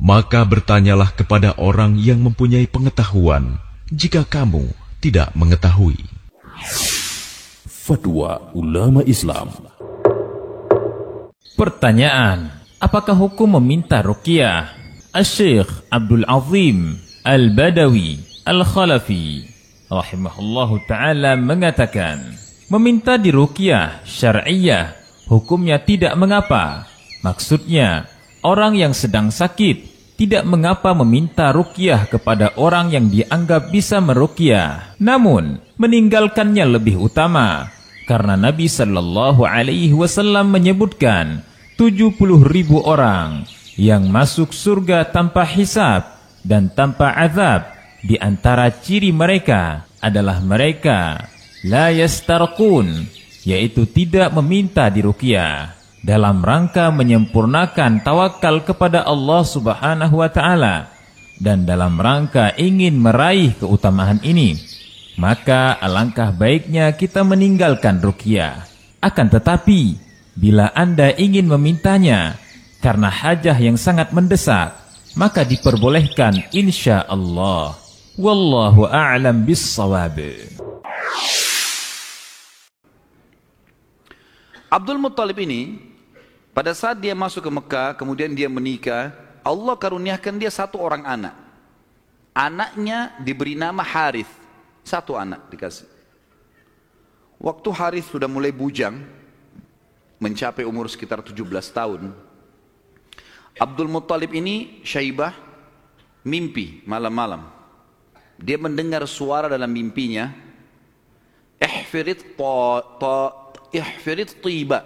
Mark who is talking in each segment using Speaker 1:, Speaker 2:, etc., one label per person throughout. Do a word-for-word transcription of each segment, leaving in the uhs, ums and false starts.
Speaker 1: Maka bertanyalah kepada orang yang mempunyai pengetahuan, jika kamu tidak mengetahui.
Speaker 2: Fatwa ulama Islam.
Speaker 3: Pertanyaan, apakah hukum meminta ruqyah? Asy-Syaikh Abdul Azim Al-Badawi Al-Khalafi rahimahullahu ta'ala mengatakan, meminta diruqyah syar'iyyah hukumnya tidak mengapa. Maksudnya, orang yang sedang sakit tidak mengapa meminta ruqyah kepada orang yang dianggap bisa meruqyah. Namun, meninggalkannya lebih utama. Karena Nabi Sallallahu Alaihi Wasallam menyebutkan tujuh puluh ribu orang yang masuk surga tanpa hisab dan tanpa azab. Di antara ciri mereka adalah mereka la yastarqun, yaitu tidak meminta diruqyah, dalam rangka menyempurnakan tawakal kepada Allah Subhanahu wa taala dan dalam rangka ingin meraih keutamaan ini. Maka alangkah baiknya kita meninggalkan ruqyah. Akan tetapi, bila Anda ingin memintanya karena hajah yang sangat mendesak, maka diperbolehkan insya Allah. Wallahu a'lam bis-shawab.
Speaker 4: Abdul Muttalib ini, pada saat dia masuk ke Mekah, kemudian dia menikah, Allah karuniakan dia satu orang anak. Anaknya diberi nama Harith. Satu anak dikasih. Waktu Harith sudah mulai bujang, mencapai umur sekitar tujuh belas tahun, Abdul Muttalib ini Syaibah mimpi malam-malam. Dia mendengar suara dalam mimpinya, ihfirit ta, ta, ihfirit tiba.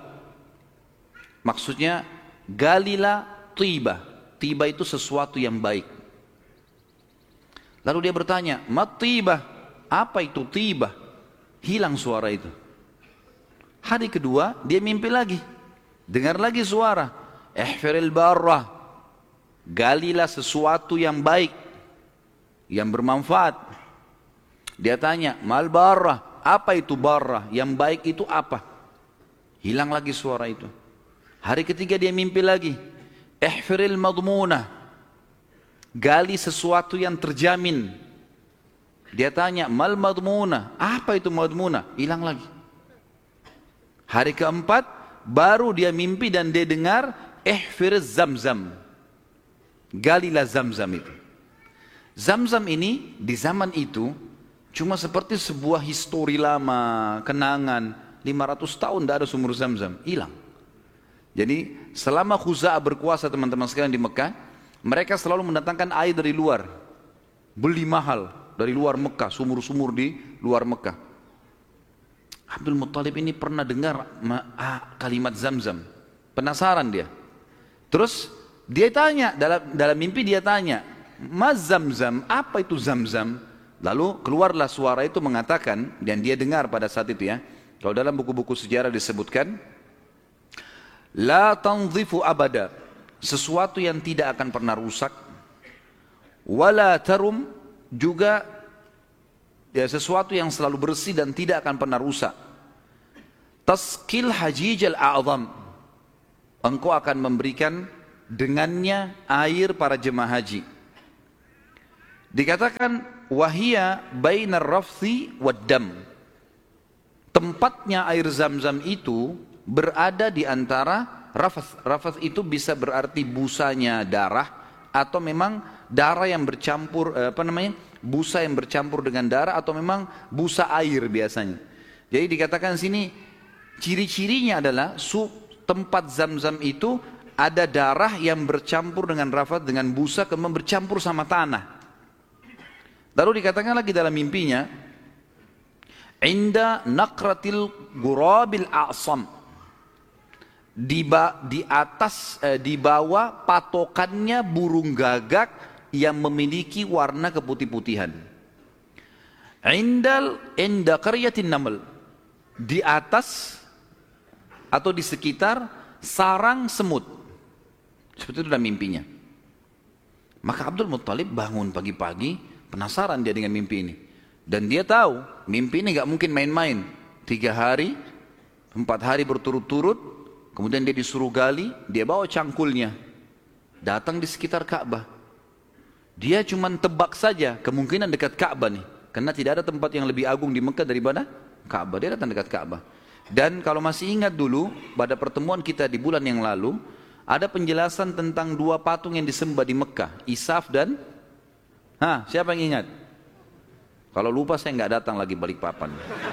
Speaker 4: Maksudnya, galilah tiba. Tiba itu sesuatu yang baik. Lalu dia bertanya, mat tiba? Apa itu tiba? Hilang suara itu. Hari kedua, dia mimpi lagi. Dengar lagi suara. Ihfiril barrah. Galilah sesuatu yang baik, yang bermanfaat. Dia tanya, mal barrah? Apa itu barrah? Yang baik itu apa? Hilang lagi suara itu. Hari ketiga dia mimpi lagi. Ihfiril madmunah. Gali sesuatu yang terjamin. Dia tanya, mal madmunah? Apa itu madmunah? Hilang lagi. Hari keempat, baru dia mimpi dan dia dengar, ihfiriz zamzam. Galilah zamzam itu. Zamzam ini, di zaman itu, cuma seperti sebuah histori lama, kenangan. lima ratus tahun tidak ada sumur zamzam. Hilang. Jadi selama Khuza'ah berkuasa teman-teman sekalian di Mekah, mereka selalu mendatangkan air dari luar. Beli mahal dari luar Mekah, sumur-sumur di luar Mekah. Abdul Muttalib ini pernah dengar ah, kalimat Zamzam. Penasaran dia. Terus dia tanya, dalam, dalam mimpi dia tanya, Mas Zamzam, apa itu Zamzam? Lalu keluarlah suara itu mengatakan, dan dia dengar pada saat itu ya, kalau dalam buku-buku sejarah disebutkan, la tanzifu abada, sesuatu yang tidak akan pernah rusak, wala tarum, juga ya, sesuatu yang selalu bersih dan tidak akan pernah rusak. Taskil hajijal a'zam, engkau akan memberikan dengannya air para jemaah haji. Dikatakan wahia bainar rafthi waddam, tempatnya air Zamzam itu berada di antara rafath. Rafath itu bisa berarti busanya darah, atau memang darah yang bercampur, apa namanya, busa yang bercampur dengan darah, atau memang busa air biasanya. Jadi dikatakan sini ciri-cirinya adalah su, tempat Zamzam itu ada darah yang bercampur dengan rafath, dengan busa, kemudian bercampur sama tanah. Lalu dikatakan lagi dalam mimpinya, inda naqratil gurabil a'sam, di, ba, di atas eh, di bawah patokannya burung gagak yang memiliki warna keputih-putihan. Indal inda qaryatin naml, di atas atau di sekitar sarang semut. Seperti itu dalam mimpinya. Maka Abdul Muttalib bangun pagi-pagi, penasaran dia dengan mimpi ini. Dan dia tahu mimpi ini gak mungkin main-main. Tiga hari, empat hari berturut-turut, kemudian dia disuruh gali, dia bawa cangkulnya. datang di sekitar Ka'bah. Dia cuma tebak saja kemungkinan dekat Ka'bah nih, karena tidak ada tempat yang lebih agung di Mekah daripada Ka'bah. Dia datang dekat Ka'bah. Dan kalau masih ingat dulu pada pertemuan kita di bulan yang lalu, ada penjelasan tentang dua patung yang disembah di Mekah, Isaf dan Hah, siapa yang ingat? Kalau lupa saya nggak datang lagi Balikpapan.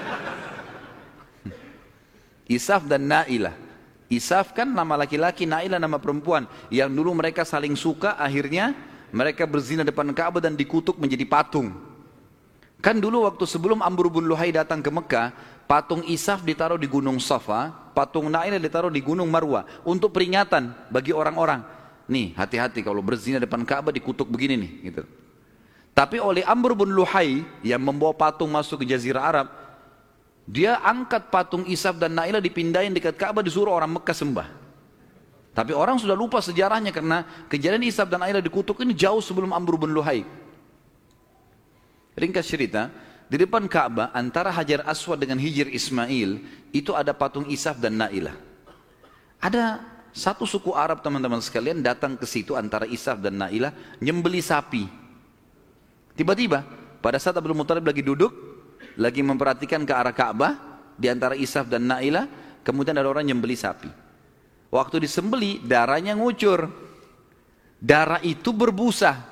Speaker 4: Isaf dan Nailah. Isaf kan nama laki-laki, Nailah nama perempuan. Yang dulu mereka saling suka, akhirnya mereka berzina depan Ka'bah dan dikutuk menjadi patung. Kan dulu waktu sebelum Amr bin Luhai datang ke Mekah, patung Isaf ditaruh di Gunung Safa, patung Nailah ditaruh di Gunung Marwah untuk peringatan bagi orang-orang. Nih, hati-hati kalau berzina depan Ka'bah dikutuk begini nih, gitu. Tapi oleh Amr bin Luhai yang membawa patung masuk ke Jazirah Arab, dia angkat patung Isaf dan Nailah dipindahin dekat Ka'bah, disuruh orang Mekah sembah. Tapi orang sudah lupa sejarahnya karena kejadian Isaf dan Nailah dikutuk ini jauh sebelum Amr bin Luhai. Ringkas cerita, di depan Ka'bah antara Hajar Aswad dengan Hijr Ismail itu ada patung Isaf dan Nailah. Ada satu suku Arab teman-teman sekalian datang ke situ antara Isaf dan Nailah nyembeli sapi. Tiba-tiba pada saat Abdul Muttalib lagi duduk, lagi memperhatikan ke arah Ka'bah di antara Isaf dan Nailah, kemudian ada orang nyembeli sapi. Waktu disembeli darahnya ngucur. Darah itu berbusa.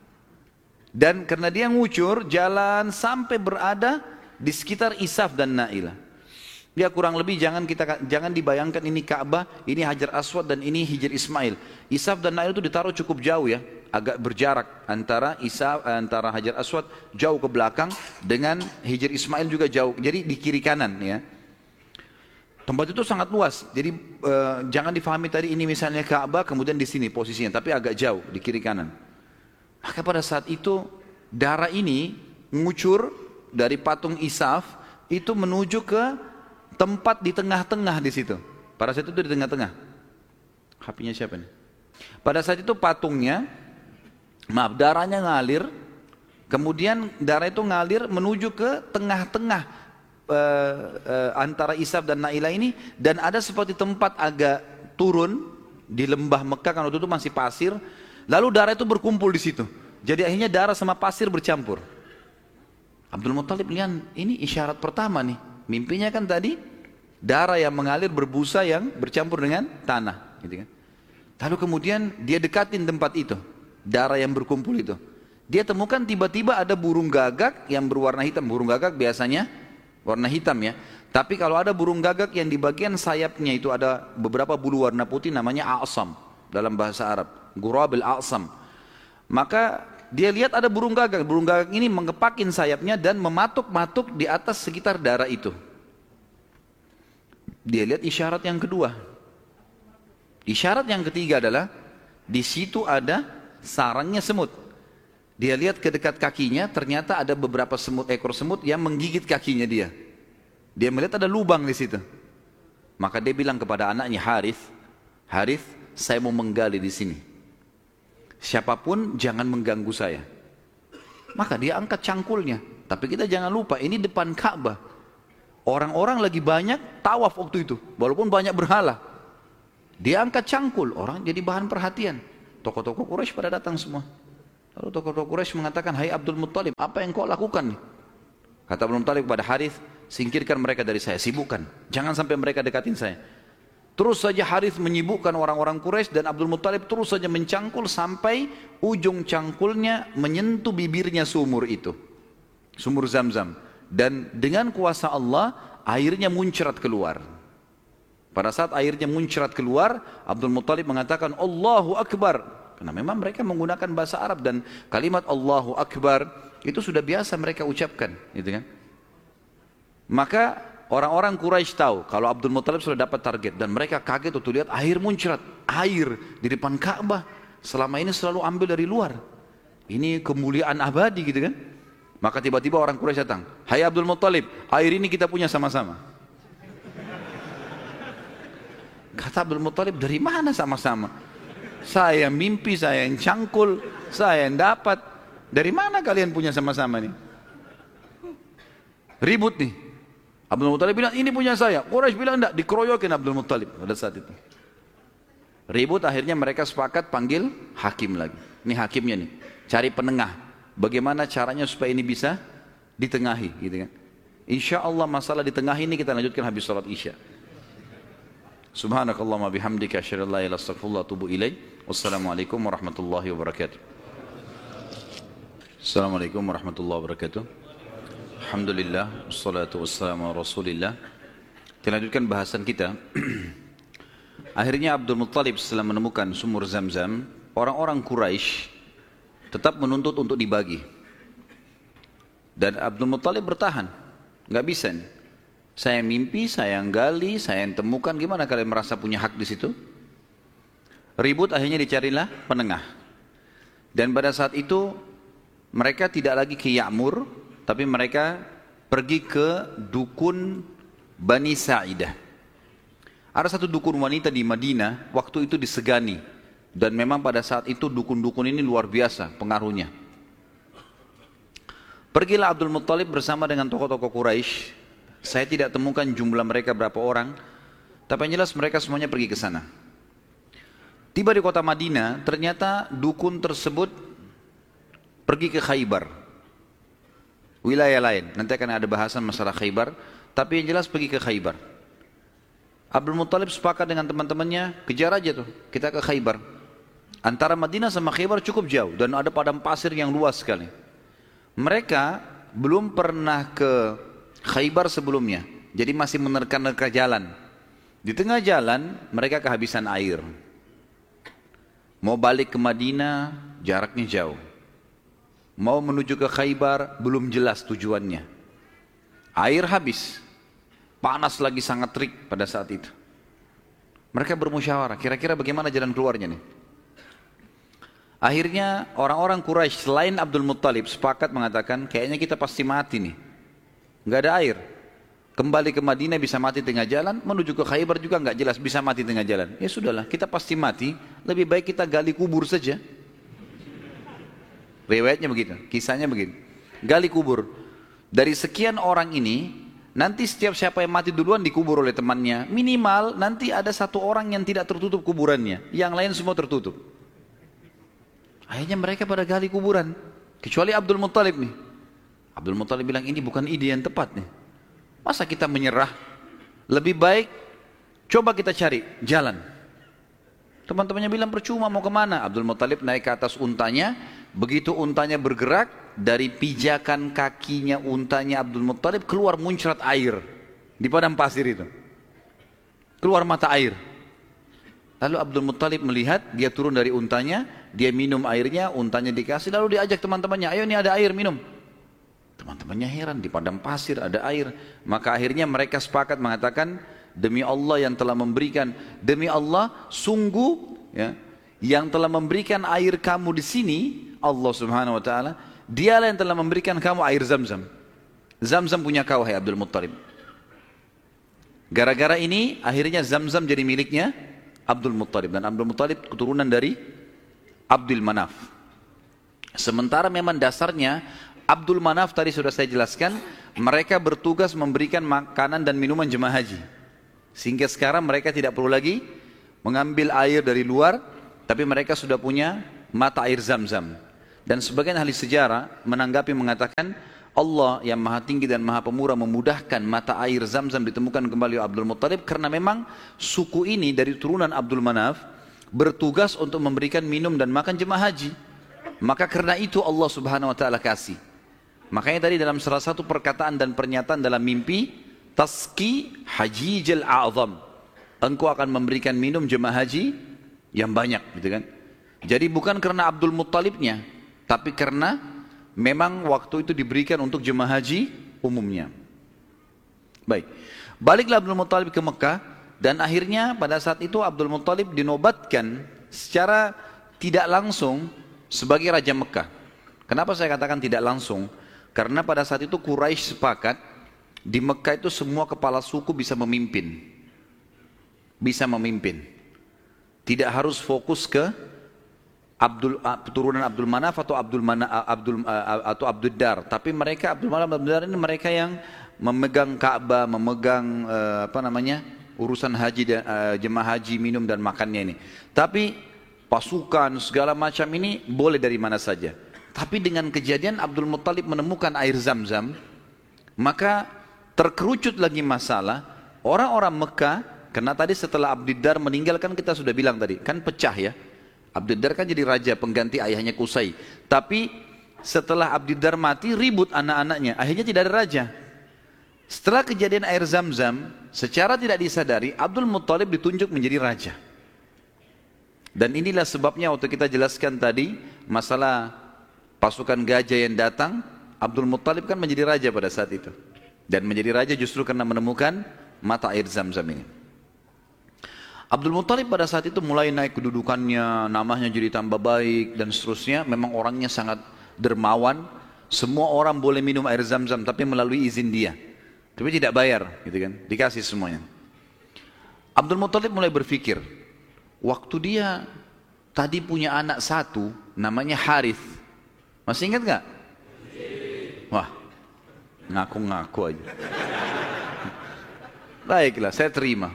Speaker 4: Dan karena dia ngucur, jalan sampai berada di sekitar Isaf dan Nailah. Dia kurang lebih jangan kita jangan dibayangkan ini Ka'bah, ini Hajar Aswad dan ini Hijr Ismail. Isaf dan Nailah itu ditaruh cukup jauh ya, agak berjarak antara Isaf antara Hajar Aswad jauh ke belakang dengan Hijr Ismail juga jauh. Jadi di kiri kanan ya. Tempat itu sangat luas. Jadi eh, jangan difahami tadi ini misalnya Ka'bah kemudian di sini posisinya, tapi agak jauh di kiri kanan. Maka pada saat itu darah ini mengucur dari patung Isaf itu menuju ke tempat di tengah-tengah di situ. Pada saat itu di tengah-tengah. H P-nya siapa nih? Pada saat itu patungnya, maaf, darahnya ngalir, kemudian darah itu ngalir menuju ke tengah-tengah uh, uh, antara Isaf dan Nailah ini, dan ada seperti tempat agak turun di lembah Mekah, karena waktu itu masih pasir, lalu darah itu berkumpul di situ. Jadi akhirnya darah sama pasir bercampur. Abdul Muttalib lihat ini isyarat pertama nih. Mimpinya kan tadi darah yang mengalir berbusa yang bercampur dengan tanah, gitu kan. Lalu kemudian dia dekatin tempat itu, darah yang berkumpul itu. Dia temukan tiba-tiba ada burung gagak yang berwarna hitam. Burung gagak biasanya warna hitam ya. Tapi kalau ada burung gagak yang di bagian sayapnya itu ada beberapa bulu warna putih, namanya a'sam dalam bahasa Arab, Ghurabil a'sam. Maka dia lihat ada burung gagak. Burung gagak ini mengepakin sayapnya dan mematuk-matuk di atas sekitar darah itu. Dia lihat isyarat yang kedua. Isyarat yang ketiga adalah di situ ada sarangnya semut. Dia lihat ke dekat kakinya, ternyata ada beberapa semut, ekor semut yang menggigit kakinya dia. Dia melihat ada lubang di situ. Maka dia bilang kepada anaknya Harith, Harith, saya mau menggali di sini. Siapapun jangan mengganggu saya. Maka dia angkat cangkulnya. Tapi kita jangan lupa, ini depan Ka'bah. Orang-orang lagi banyak tawaf waktu itu, walaupun banyak berhala. Dia angkat cangkul, orang jadi bahan perhatian. Tokoh-tokoh Quraisy pada datang semua. Lalu tokoh-tokoh Quraisy mengatakan, hai Abdul Muttalib, apa yang kau lakukan nih? Kata Abdul Muttalib kepada Harith, singkirkan mereka dari saya, sibukkan. Jangan sampai mereka dekatin saya. Terus saja Harith menyibukkan orang-orang Quraisy dan Abdul Muttalib terus saja mencangkul sampai ujung cangkulnya menyentuh bibirnya sumur itu. Sumur Zam-Zam. Dan dengan kuasa Allah, airnya muncrat keluar. Pada saat airnya muncrat keluar, Abdul Muttalib mengatakan, Allahu Akbar. Karena memang mereka menggunakan bahasa Arab dan kalimat Allahu Akbar itu sudah biasa mereka ucapkan. Gitu kan? Maka orang-orang Quraisy tahu kalau Abdul Muttalib sudah dapat target dan mereka kaget waktu lihat air muncrat, air di depan Ka'bah. Selama ini selalu ambil dari luar. Ini kemuliaan abadi gitu kan. Maka tiba-tiba orang Quraisy datang, hai Abdul Muttalib, air ini kita punya sama-sama. Kata Abdul Muttalib, dari mana sama-sama? Saya mimpi, saya yang cangkul, saya yang dapat. Dari mana kalian punya sama-sama nih? Ribut nih. Abdul Muttalib bilang, ini punya saya. Quraisy bilang enggak, dikeroyokin Abdul Muttalib pada saat itu. Ribut, akhirnya mereka sepakat panggil hakim lagi. Ini hakimnya nih, cari penengah. Bagaimana caranya supaya ini bisa ditengahi, gitu kan? Insya Allah masalah ditengahi ini kita lanjutkan habis salat isya. Subhanakallahumma bihamdika asyhadu an la ilaha illa anta astaghfiruka wa atubu ilaik. Wassalamualaikum warahmatullahi wabarakatuh. Assalamualaikum warahmatullahi wabarakatuh. Alhamdulillah, wassalatu wassalamu ala Rasulillah. Kita lanjutkan bahasan kita. Akhirnya Abdul Muttalib setelah menemukan sumur Zam-Zam, orang-orang Quraisy tetap menuntut untuk dibagi. Dan Abdul Muttalib bertahan, nggak bisa nih. Saya mimpi, saya yang gali, saya yang temukan, gimana kalian merasa punya hak di situ? Ribut, akhirnya dicarilah penengah. Dan pada saat itu mereka tidak lagi ke Ya'mur, tapi mereka pergi ke dukun Bani Sa'idah. Ada satu dukun wanita di Madinah, waktu itu disegani. Dan memang pada saat itu dukun-dukun ini luar biasa pengaruhnya. Pergilah Abdul Muttalib bersama dengan tokoh-tokoh Quraisy. Saya tidak temukan jumlah mereka berapa orang, tapi yang jelas mereka semuanya pergi ke sana. Tiba di kota Madinah, ternyata dukun tersebut pergi ke Khaybar, wilayah lain. Nanti akan ada bahasan masalah Khaybar, tapi yang jelas pergi ke Khaybar. Abdul Muttalib sepakat dengan teman-temannya, kejar aja tuh, kita ke Khaybar. Antara Madinah sama Khaybar cukup jauh dan ada padang pasir yang luas sekali. Mereka belum pernah ke Khaybar sebelumnya, jadi masih menerka-nerka jalan. Di tengah jalan mereka kehabisan air. Mau balik ke Madinah, jaraknya jauh. Mau menuju ke Khaybar, belum jelas tujuannya. Air habis. Panas lagi sangat terik pada saat itu. Mereka bermusyawarah, kira-kira bagaimana jalan keluarnya nih. Akhirnya orang-orang Quraisy selain Abdul Muttalib sepakat mengatakan, kayaknya kita pasti mati nih. Nggak ada air. Kembali ke Madinah bisa mati tengah jalan, menuju ke Khaybar juga nggak jelas bisa mati tengah jalan. Ya sudahlah, kita pasti mati, lebih baik kita gali kubur saja. Riwayatnya begitu, kisahnya begitu. Gali kubur. Dari sekian orang ini, nanti setiap siapa yang mati duluan dikubur oleh temannya. Minimal nanti ada satu orang yang tidak tertutup kuburannya. Yang lain semua tertutup. Akhirnya mereka pada gali kuburan. Kecuali Abdul Muttalib nih. Abdul Muttalib bilang ini bukan ide yang tepat nih. Masa kita menyerah? Lebih baik coba kita cari jalan. Teman-temannya bilang percuma mau kemana? Abdul Muttalib naik ke atas untanya. Begitu untanya bergerak, dari pijakan kakinya untanya Abdul Muttalib keluar muncrat air di padang pasir itu. Keluar mata air. Lalu Abdul Muttalib melihat, dia turun dari untanya, dia minum airnya, untanya dikasih, lalu diajak teman-temannya, ayo ini ada air, minum. Teman-temannya heran, di padang pasir ada air. Maka akhirnya mereka sepakat mengatakan, demi Allah yang telah memberikan, demi Allah sungguh ya, yang telah memberikan air kamu di sini, Allah Subhanahu wa taala, dialah yang telah memberikan kamu air Zam-Zam. Zam-Zam punya kau, hai Abdul Muttalib. Gara-gara ini akhirnya Zam-Zam jadi miliknya Abdul Muttalib, dan Abdul Muttalib keturunan dari Abdul Manaf. Sementara memang dasarnya Abdul Manaf tadi sudah saya jelaskan, mereka bertugas memberikan makanan dan minuman jemaah haji. Sehingga sekarang mereka tidak perlu lagi mengambil air dari luar, tapi mereka sudah punya mata air Zam-Zam. Dan sebagian ahli sejarah menanggapi mengatakan Allah yang maha tinggi dan maha pemurah memudahkan mata air Zam-Zam ditemukan kembali oleh Abdul Muttalib karena memang suku ini dari turunan Abdul Manaf bertugas untuk memberikan minum dan makan jemaah haji. Maka karena itu Allah Subhanahu wa taala kasih. Makanya tadi dalam salah satu perkataan dan pernyataan dalam mimpi, Taski Hajijil A'zam, engkau akan memberikan minum jemaah haji yang banyak, gitu kan? Jadi bukan karena Abdul Muttalibnya, tapi karena memang waktu itu diberikan untuk jemaah haji umumnya. Baik, baliklah Abdul Muttalib ke Mekah, dan akhirnya pada saat itu Abdul Muttalib dinobatkan secara tidak langsung sebagai Raja Mekah. Kenapa saya katakan tidak langsung? Karena pada saat itu Quraisy sepakat, di Mekah itu semua kepala suku bisa memimpin. Bisa memimpin. Tidak harus fokus ke Abdul, turunan Abdul Manaf atau Abdul Mana, Abdul atau Abdul Dar, tapi mereka Abdul Manaf Abdul Dar ini mereka yang memegang Ka'bah, memegang apa namanya urusan haji dan uh, jemaah haji, minum dan makannya ini. Tapi pasukan segala macam ini boleh dari mana saja. Tapi dengan kejadian Abdul Muttalib menemukan air Zam-Zam, maka terkerucut lagi masalah. Orang-orang Mekah, karena tadi setelah Abdiddar meninggal kan kita sudah bilang tadi, kan pecah ya. Abdiddar kan jadi raja pengganti ayahnya Qusay. Tapi setelah Abdiddar mati ribut anak-anaknya, akhirnya tidak ada raja. Setelah kejadian air Zam-Zam, secara tidak disadari Abdul Muttalib ditunjuk menjadi raja. Dan inilah sebabnya waktu kita jelaskan tadi masalah pasukan gajah yang datang, Abdul Muttalib kan menjadi raja pada saat itu. Dan menjadi raja justru karena menemukan mata air Zam-Zam ini. Abdul Muttalib pada saat itu mulai naik kedudukannya, namanya jadi tambah baik dan seterusnya. Memang orangnya sangat dermawan. Semua orang boleh minum air Zam-Zam tapi melalui izin dia. Tapi tidak bayar, gitu kan? Dikasih semuanya. Abdul Muttalib mulai berpikir, waktu dia tadi punya anak satu, namanya Harith. Masih ingat nggak? Wah, ngaku-ngaku aja. Baiklah, saya terima.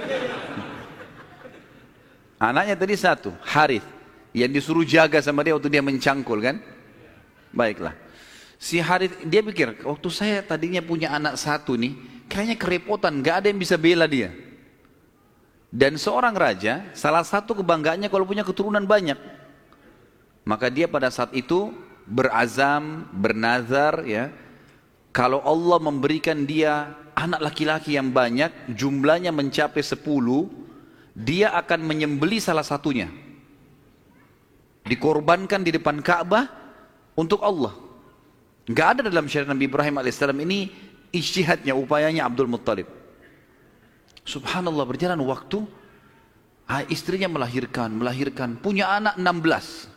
Speaker 4: Anaknya tadi satu, Harith, yang disuruh jaga sama dia waktu dia mencangkul kan? Baiklah. Si Harith, dia pikir, waktu saya tadinya punya anak satu nih, kayaknya kerepotan, gak ada yang bisa bela dia. Dan seorang raja, salah satu kebanggaannya kalau punya keturunan banyak. Maka dia pada saat itu berazam, bernazar, ya, kalau Allah memberikan dia anak laki-laki yang banyak, jumlahnya mencapai sepuluh, dia akan menyembeli salah satunya. Dikorbankan di depan Ka'bah untuk Allah. Gak ada dalam syariat Nabi Ibrahim alaihissalam ini ijtihadnya, upayanya Abdul Muttalib. Subhanallah, berjalan waktu, istrinya melahirkan, melahirkan, punya anak enam belas.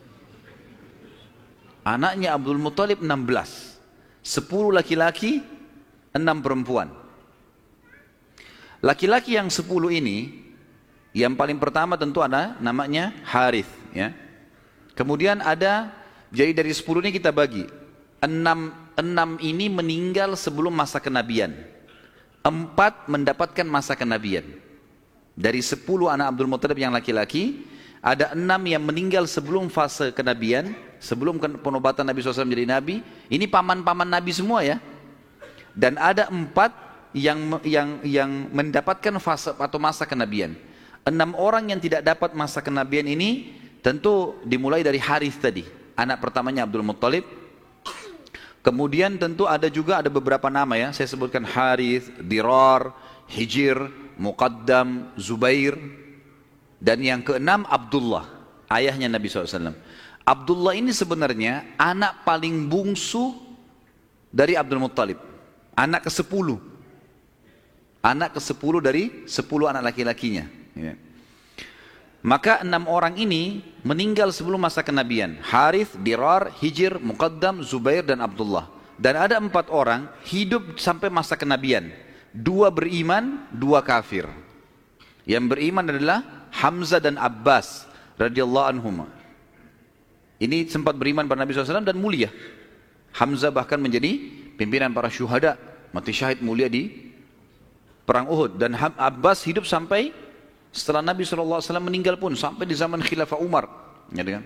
Speaker 4: Anaknya Abdul Muttalib enam belas. sepuluh laki-laki, enam perempuan. Laki-laki yang sepuluh ini, yang paling pertama tentu ada namanya Harith, ya. Kemudian ada, jadi dari sepuluh ini kita bagi. Enam, enam ini meninggal sebelum masa kenabian. Empat mendapatkan masa kenabian. Dari sepuluh anak Abdul Muttalib yang laki-laki, ada enam yang meninggal sebelum fase kenabian, sebelum penobatan Nabi shallallahu alaihi wasallam jadi Nabi. Ini paman-paman Nabi semua ya. Dan ada empat yang yang yang mendapatkan fase atau masa kenabian. Enam orang yang tidak dapat masa kenabian ini tentu dimulai dari Harith tadi, anak pertamanya Abdul Muttalib. Kemudian tentu ada juga ada beberapa nama ya, saya sebutkan Harith, Dirar, Hijir, Muqaddam, Zubair. Dan yang keenam Abdullah, ayahnya Nabi shallallahu alaihi wasallam. Abdullah ini sebenarnya anak paling bungsu dari Abdul Muttalib. Anak ke sepuluh. Anak ke sepuluh dari sepuluh anak laki-lakinya. Ya. Maka enam orang ini meninggal sebelum masa kenabian. Harith, Dirar, Hijir, Muqaddam, Zubair dan Abdullah. Dan ada empat orang hidup sampai masa kenabian. Dua beriman, dua kafir. Yang beriman adalah Hamzah dan Abbas radhiyallahu anhuma. Ini sempat beriman pada Nabi shallallahu alaihi wasallam dan mulia. Hamzah bahkan menjadi pimpinan para syuhada, mati syahid mulia di perang Uhud. Dan Abbas hidup sampai setelah Nabi shallallahu alaihi wasallam meninggal pun, sampai di zaman Khilafah Umar. Ya, kan?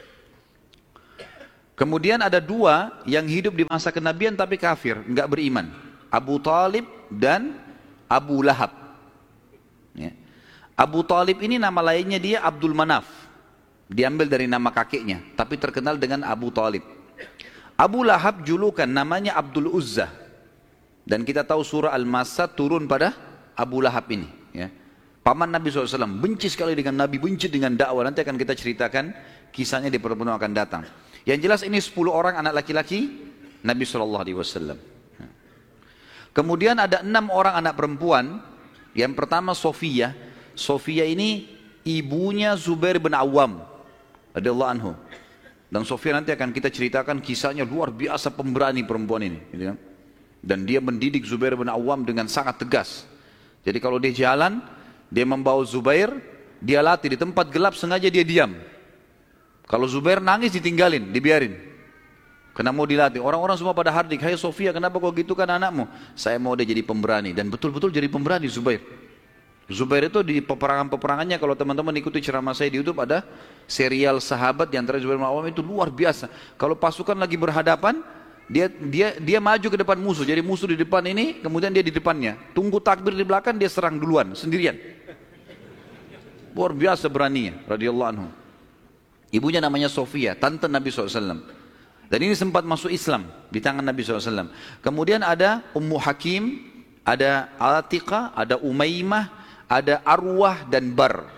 Speaker 4: Kemudian ada dua yang hidup di masa kenabian tapi kafir, enggak beriman. Abu Talib dan Abu Lahab. Ya. Abu Talib ini nama lainnya dia Abdul Manaf. Diambil dari nama kakeknya, tapi terkenal dengan Abu Talib. Abu Lahab julukan namanya Abdul Uzza. Dan kita tahu surah Al-Masad turun pada Abu Lahab ini. Ya. Paman Nabi shallallahu alaihi wasallam, benci sekali dengan Nabi, benci dengan dakwah. Nanti akan kita ceritakan kisahnya di pertemuan akan datang. Yang jelas ini sepuluh orang anak laki-laki Nabi shallallahu alaihi wasallam. Kemudian ada enam orang anak perempuan. Yang pertama Sofiyah. Sofiyah ini ibunya Zubair bin Awam radhiyallahu anhu. Dan Sofiyah nanti akan kita ceritakan kisahnya luar biasa, pemberani perempuan ini. Gitu kan? Dan dia mendidik Zubair bin Awam dengan sangat tegas. Jadi kalau dia jalan, dia membawa Zubair, dia latih di tempat gelap, sengaja dia diam. Kalau Zubair nangis ditinggalin, dibiarin. Karena mau dilatih. Orang-orang semua pada hardik, hai Sofia, kenapa kau gitu kan anakmu? Saya mau dia jadi pemberani. Dan betul-betul jadi pemberani Zubair. Zubair itu di peperangan-peperangannya, kalau teman-teman ikuti ceramah saya di YouTube, ada serial sahabat di antara Zubair bin Awam itu luar biasa. Kalau pasukan lagi berhadapan, dia dia dia maju ke depan musuh. Jadi musuh di depan ini, kemudian dia di depannya. Tunggu takbir di belakang, dia serang duluan sendirian. Luar biasa beraninya, radhiyallahu anhu. Ibunya namanya Sofia, tante Nabi shallallahu alaihi wasallam. Dan ini sempat masuk Islam di tangan Nabi shallallahu alaihi wasallam. Kemudian ada Ummu Hakim, ada Atiqah, ada Umaymah, ada Arwah dan Bar.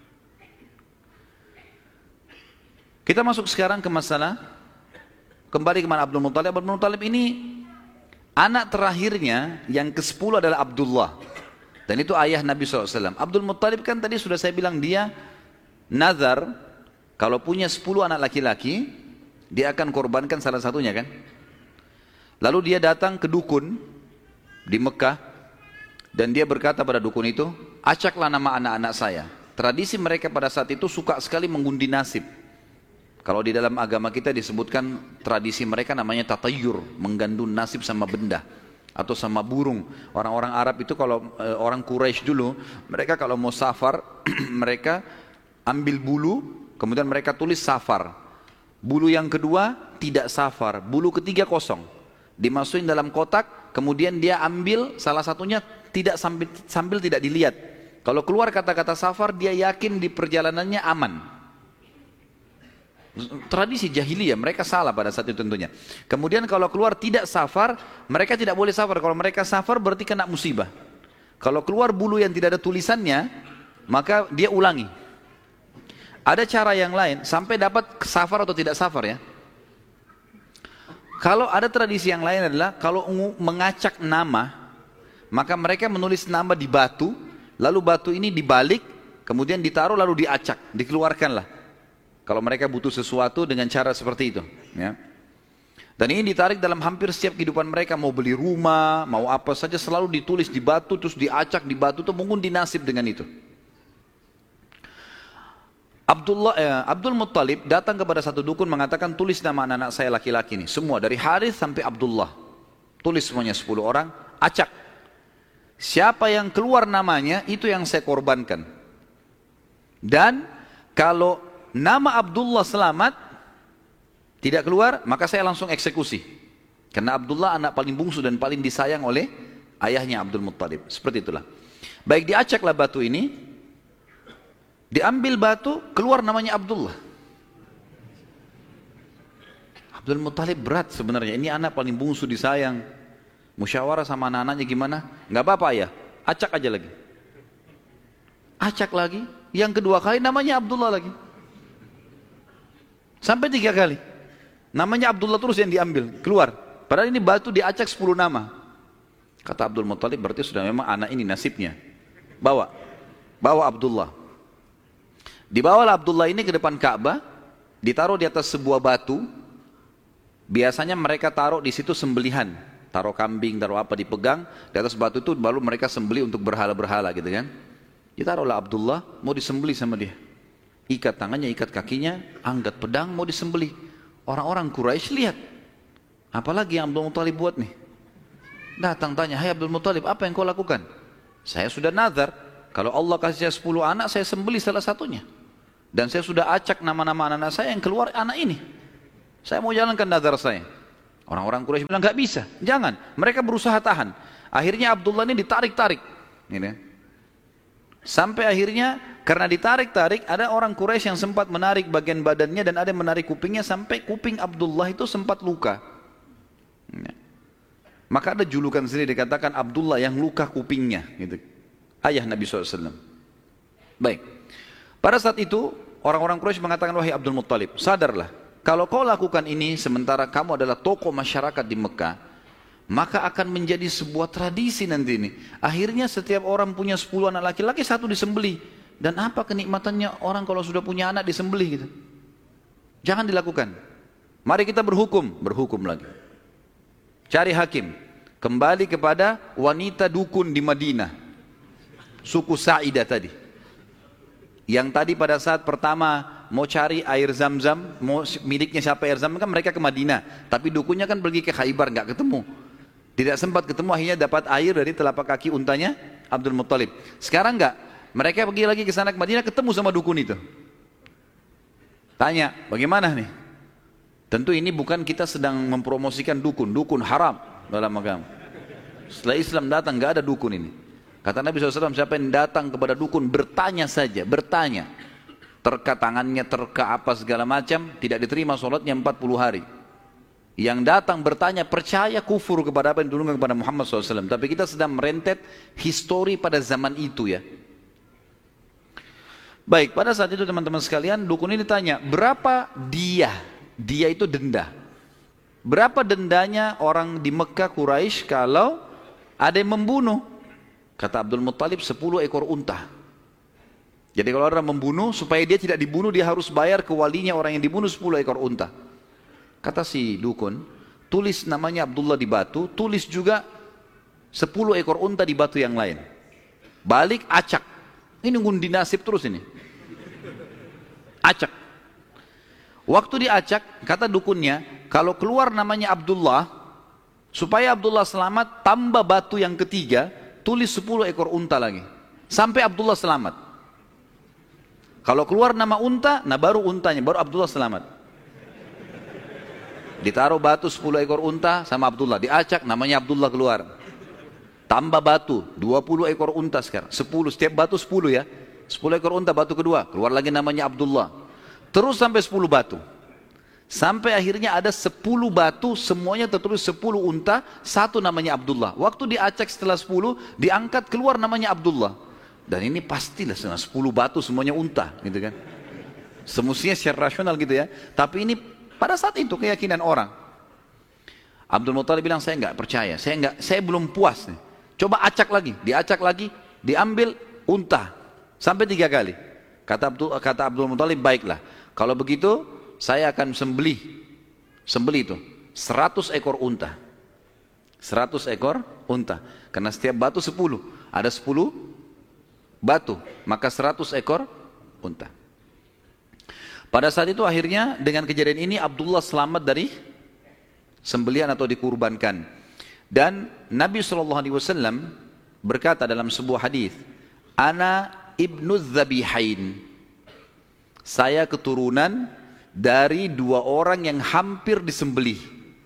Speaker 4: Kita masuk sekarang ke masalah, kembali ke mana Abdul Muttalib. Abdul Muttalib ini anak terakhirnya yang ke sepuluh adalah Abdullah. Dan itu ayah Nabi shallallahu alaihi wasallam. Abdul Muttalib kan tadi sudah saya bilang dia nazar, kalau punya sepuluh anak laki-laki, dia akan korbankan salah satunya kan. Lalu dia datang ke dukun di Mekah, dan dia berkata pada dukun itu, acaklah nama anak-anak saya. Tradisi mereka pada saat itu suka sekali mengundi nasib. Kalau di dalam agama kita disebutkan tradisi mereka namanya tatayur, menggandun nasib sama benda atau sama burung. Orang-orang Arab itu kalau e, orang Quraisy dulu, mereka kalau mau safar, mereka ambil bulu, kemudian mereka tulis safar. Bulu yang kedua tidak safar, bulu ketiga kosong. Dimasukin dalam kotak, kemudian dia ambil salah satunya tidak sambil, sambil tidak dilihat. Kalau keluar kata-kata safar, dia yakin di perjalanannya aman. Tradisi jahiliyah, mereka salah pada saat itu tentunya. Kemudian kalau keluar tidak safar, mereka tidak boleh safar. Kalau mereka safar berarti kena musibah. Kalau keluar bulu yang tidak ada tulisannya, maka dia ulangi. Ada cara yang lain sampai dapat safar atau tidak safar ya. Kalau ada tradisi yang lain adalah kalau mengacak nama, maka mereka menulis nama di batu, lalu batu ini dibalik, kemudian ditaruh lalu diacak, dikeluarkanlah. Kalau mereka butuh sesuatu dengan cara seperti itu, ya. Dan ini ditarik dalam hampir setiap kehidupan mereka, mau beli rumah, mau apa saja selalu ditulis di batu, terus diacak di batu, itu mengundi nasib dengan itu. Abdullah, eh, Abdul Muttalib datang kepada satu dukun mengatakan, tulis nama anak-anak saya laki-laki ini, semua dari Harith sampai Abdullah, tulis semuanya sepuluh orang, acak. Siapa yang keluar namanya, itu yang saya korbankan. Dan kalau nama Abdullah selamat, tidak keluar, maka saya langsung eksekusi. Karena Abdullah anak paling bungsu dan paling disayang oleh ayahnya Abdul Muttalib. Seperti itulah. Baik, diacaklah batu ini, diambil batu, keluar namanya Abdullah. Abdul Muttalib berat sebenarnya, ini anak paling bungsu disayang. Musyawarah sama anak-anaknya gimana? Nggak apa-apa ya, acak aja lagi. Acak lagi, yang kedua kali namanya Abdullah lagi. Sampai tiga kali. Namanya Abdullah terus yang diambil, keluar. Padahal ini batu diacak sepuluh nama. Kata Abdul Muttalib, berarti sudah memang anak ini nasibnya. Bawa. Bawa Abdullah. Dibawalah Abdullah ini ke depan Ka'bah, ditaruh di atas sebuah batu. Biasanya mereka taruh di situ sembelihan. Taruh kambing, taruh apa, dipegang. Di atas batu itu baru mereka sembelih untuk berhala-berhala gitu kan. Ditaruhlah Abdullah, mau disembelih sama dia. Ikat tangannya, ikat kakinya, angkat pedang, mau disembelih. Orang-orang Quraisy lihat, apalagi yang Abdul Muttalib buat nih. Datang tanya, hai Abdul Muttalib, apa yang kau lakukan? Saya sudah nazar, kalau Allah kasih saya sepuluh anak, saya sembelih salah satunya. Dan saya sudah acak nama-nama anak-anak saya, yang keluar anak ini. Saya mau jalankan nazar saya. Orang-orang Quraisy bilang, gak bisa, jangan. Mereka berusaha tahan. Akhirnya Abdullah ini ditarik-tarik. Ini. Sampai akhirnya karena ditarik-tarik, ada orang Quraisy yang sempat menarik bagian badannya dan ada yang menarik kupingnya sampai kuping Abdullah itu sempat luka. Ya. Maka ada julukan sendiri dikatakan Abdullah yang luka kupingnya. Gitu. Ayah Nabi shallallahu alaihi wasallam. Baik. Pada saat itu orang-orang Quraisy mengatakan, wahai Abdul Muttalib, sadarlah. Kalau kau lakukan ini sementara kamu adalah tokoh masyarakat di Mekah, maka akan menjadi sebuah tradisi nanti ini. Akhirnya setiap orang punya sepuluh anak laki-laki, satu disembelih. Dan apa kenikmatannya orang kalau sudah punya anak disembelih gitu. Jangan dilakukan. Mari kita berhukum, berhukum lagi. Cari hakim. Kembali kepada wanita dukun di Madinah. Suku Sa'idah tadi. Yang tadi pada saat pertama mau cari air Zam-Zam, mau miliknya siapa air Zam-Zam, kan mereka ke Madinah. Tapi dukunnya kan pergi ke Khaybar, nggak ketemu. Tidak sempat ketemu, akhirnya dapat air dari telapak kaki untanya Abdul Muttalib. Sekarang enggak. Mereka pergi lagi ke sana ke Madinah, ketemu sama dukun itu. Tanya, bagaimana nih? Tentu ini bukan kita sedang mempromosikan dukun. Dukun haram dalam agama. Setelah Islam datang, enggak ada dukun ini. Kata Nabi shallallahu alaihi wasallam, siapa yang datang kepada dukun, bertanya saja, bertanya. Terka tangannya, terka apa segala macam, tidak diterima sholatnya empat puluh hari. Yang datang bertanya, percaya kufur kepada apa yang diturunkan kepada Muhammad shallallahu alaihi wasallam. Tapi kita sedang merentet histori pada zaman itu ya. Baik, pada saat itu teman-teman sekalian, dukun ini tanya, berapa dia? Dia itu denda. Berapa dendanya orang di Mekah Quraisy kalau ada yang membunuh? Kata Abdul Muttalib, sepuluh ekor unta. Jadi kalau orang membunuh, supaya dia tidak dibunuh, dia harus bayar ke walinya orang yang dibunuh sepuluh ekor unta. Kata si dukun, tulis namanya Abdullah di batu, tulis juga sepuluh ekor unta di batu yang lain. Balik, acak. Ini ngundi nasib terus ini. Acak. Waktu diacak, kata dukunnya, kalau keluar namanya Abdullah, supaya Abdullah selamat, tambah batu yang ketiga, tulis sepuluh ekor unta lagi. Sampai Abdullah selamat. Kalau keluar nama unta, nah baru untanya, baru Abdullah selamat. Ditaruh batu sepuluh ekor unta sama Abdullah, diacak namanya Abdullah keluar. Tambah batu, dua puluh ekor unta sekarang, sepuluh, setiap batu sepuluh ya. sepuluh ekor unta, batu kedua, keluar lagi namanya Abdullah. Terus sampai sepuluh batu. Sampai akhirnya ada sepuluh batu, semuanya tertulis sepuluh unta, satu namanya Abdullah. Waktu diacak setelah sepuluh, diangkat keluar namanya Abdullah. Dan ini pastilah sepuluh batu semuanya unta, gitu kan. Semestinya secara rasional gitu ya. Tapi ini pada saat itu keyakinan orang. Abdul Muttalib bilang, saya enggak percaya, saya enggak, saya belum puas nih. Coba acak lagi, diacak lagi, diambil unta sampai tiga kali. Kata Abdul, kata Abdul Muttalib, baiklah. Kalau begitu, saya akan sembelih, sembelih itu seratus ekor unta, seratus ekor unta. Karena setiap batu sepuluh, ada sepuluh batu, maka seratus ekor unta. Pada saat itu akhirnya dengan kejadian ini Abdullah selamat dari sembelihan atau dikurbankan. Dan Nabi shallallahu alaihi wasallam berkata dalam sebuah hadis, Ana ibnu Zabihain, saya keturunan dari dua orang yang hampir disembelih.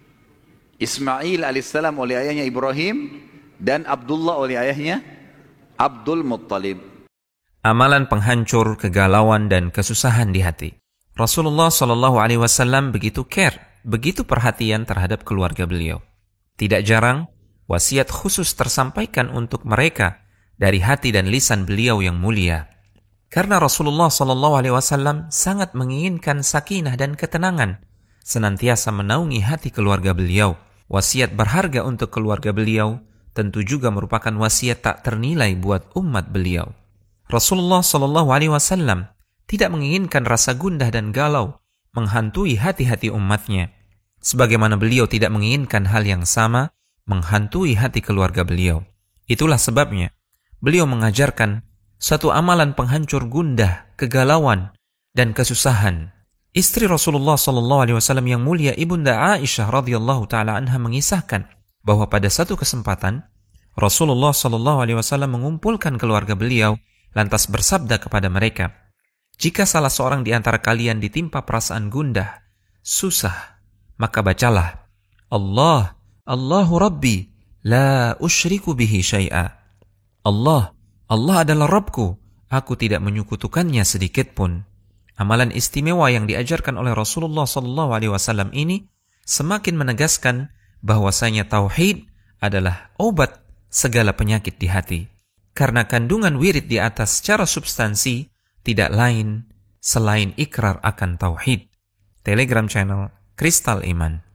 Speaker 4: Ismail alaihissalam oleh ayahnya Ibrahim, dan Abdullah oleh ayahnya Abdul Muttalib.
Speaker 5: Amalan penghancur kegalauan dan kesusahan di hati. Rasulullah shallallahu alaihi wasallam begitu care, begitu perhatian terhadap keluarga beliau. Tidak jarang, wasiat khusus tersampaikan untuk mereka dari hati dan lisan beliau yang mulia. Karena Rasulullah shallallahu alaihi wasallam sangat menginginkan sakinah dan ketenangan, senantiasa menaungi hati keluarga beliau. Wasiat berharga untuk keluarga beliau tentu juga merupakan wasiat tak ternilai buat umat beliau. Rasulullah shallallahu alaihi wasallam tidak menginginkan rasa gundah dan galau menghantui hati-hati umatnya, sebagaimana beliau tidak menginginkan hal yang sama menghantui hati keluarga beliau. Itulah sebabnya beliau mengajarkan satu amalan penghancur gundah, kegalauan, dan kesusahan. Istri Rasulullah shallallahu alaihi wasallam yang mulia Ibunda Aisyah radhiyallahu taala anha mengisahkan bahwa pada satu kesempatan Rasulullah shallallahu alaihi wasallam mengumpulkan keluarga beliau lantas bersabda kepada mereka, jika salah seorang di antara kalian ditimpa perasaan gundah, susah, maka bacalah Allah, Allahu Rabbi, la usyriku bihi syai'a. Allah, Allah adalah Rabbku, aku tidak menyekutukannya sedikit pun. Amalan istimewa yang diajarkan oleh Rasulullah shallallahu alaihi wasallam ini semakin menegaskan bahwasanya tauhid adalah obat segala penyakit di hati. Karena kandungan wirid di atas secara substansi tidak lain selain ikrar akan tauhid. Telegram channel Kristal Iman.